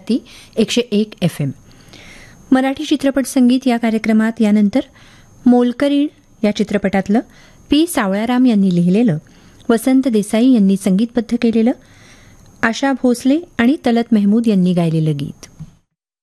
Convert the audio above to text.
Bharti 101 FM. Marathi चित्रपट संगीत या कार्यक्रमात यानंतर मोलकरीण या चित्रपटातलं पी. सावळाराम यांनी लिहिलेलं, वसंत देसाई यांनी संगीतबद्ध केलेलं, आशा भोसले आणि तलत मेहमूद यांनी गायलेलं गीत.